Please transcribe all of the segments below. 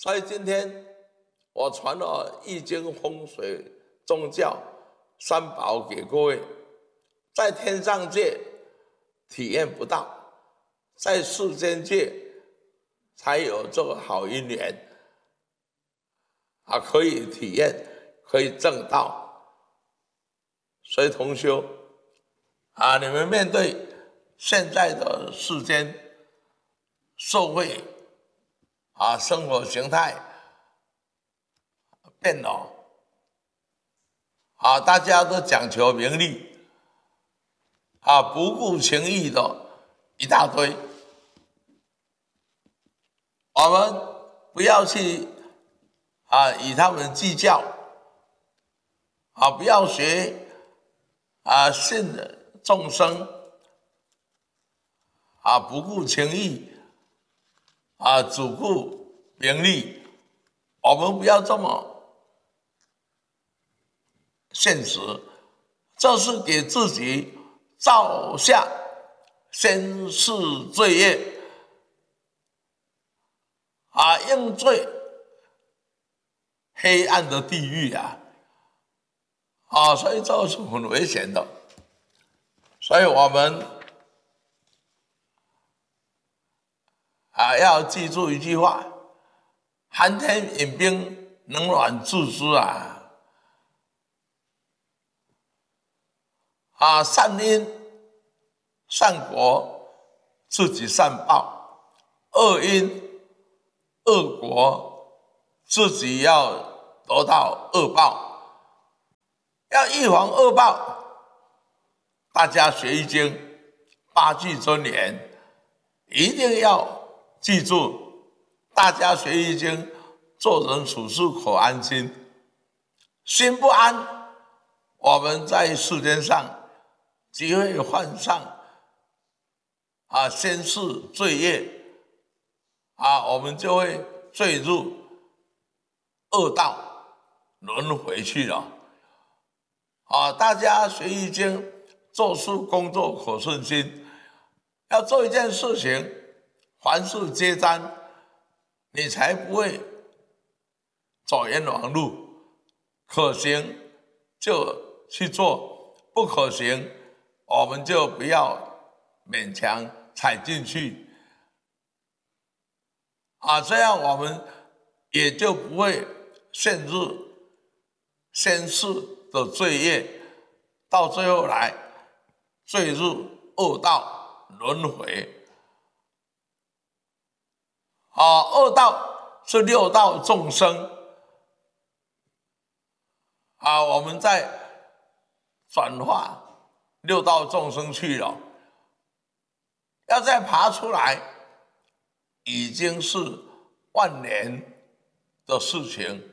所以今天我传了易经、风水、宗教三宝给各位，在天上界体验不到，在世间界才有这个好姻缘可以体验，可以证道。所以同修你们面对现在的世间社会生活形态变了大家都讲求名利不顾情义的一大堆，我们不要去与他们计较不要学信众生不顾情义只顾名利，我们不要这么现实，这是给自己造下先世罪业应罪黑暗的地狱所以这是很危险的。所以我们要记住一句话：寒天饮冰，冷暖自知善因善果，自己善报；恶因恶果，自己要得到恶报。要预防恶报，大家学易经八句真言一定要记住。大家学易经，做人处事可安心，心不安，我们在世间上即会犯上先世罪业我们就会坠入恶道轮回去了大家学易经，做事工作可顺心。要做一件事情，凡事皆沾，你才不会走冤枉路。可行就去做，不可行我们就不要勉强踩进去这样我们也就不会陷入先世的罪业，到最后来坠入恶道轮回恶道是六道众生我们在转化六道众生去了，要再爬出来已经是万年的事情。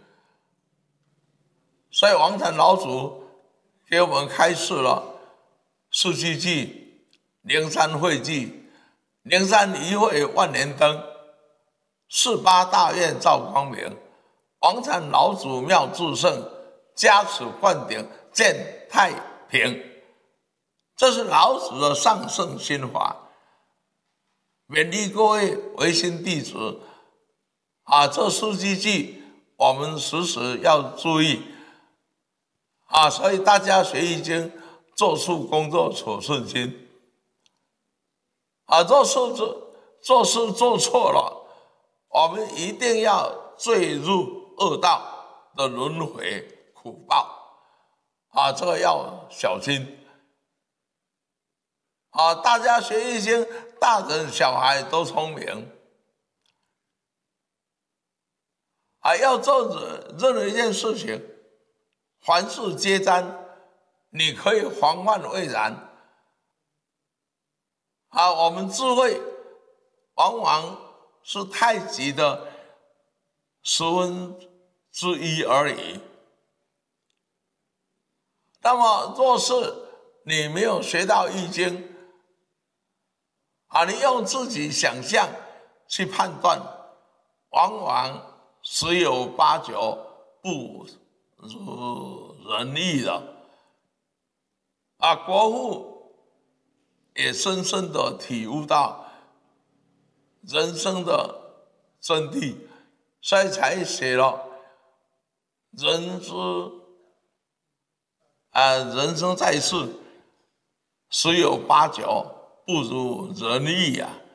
所以王禅老祖给我们开示了四句偈：灵山会寂，灵山一会万年灯，四八大愿照光明。王禅老祖妙智胜，加持灌顶见太平。这是老子的上圣心法，勉励各位唯心弟子这四句偈我们时时要注意所以大家学易经，做事工作可顺心做事做错了，我们一定要坠入恶道的轮回苦报这个要小心大家学易经，大人小孩都聪明要做任何一件事情，凡事皆沾，你可以防患未然我们智慧往往是太极的1/10而已。那么若是你没有学到易经你用自己想象去判断，往往十有八九不如人意的国父也深深的体悟到人生的真谛， 所以才写了人生在世，十有八九不如人意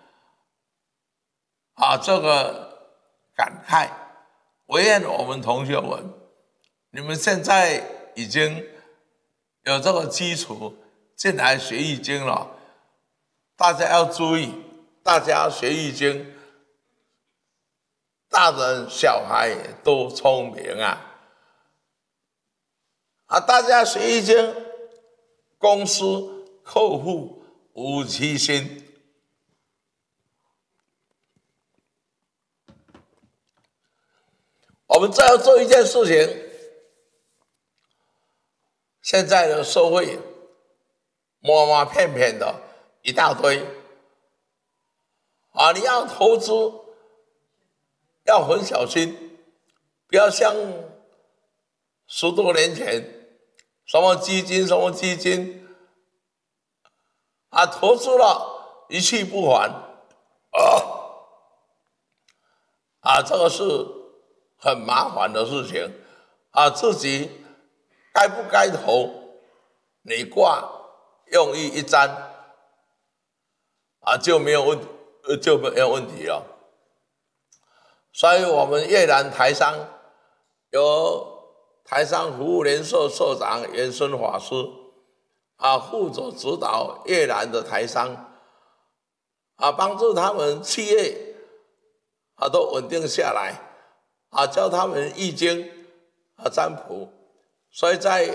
这个感慨。唯愿我们同学们，你们现在已经有这个基础进来学易经了，大家要注意，大家学易经，大人小孩都聪明大家学易经，公司客户无欺心。我们再要做一件事情，现在的社会摸骗的一大堆你要投资要很小心，不要像10多年前什么基金投资了一去不还这个是很麻烦的事情自己该不该投，你卦用意一沾就没有问题了。所以我们越南台商由台商服务联社社长袁孙法师负责指导越南的台商帮助他们企业都稳定下来教他们易经占卜。所以在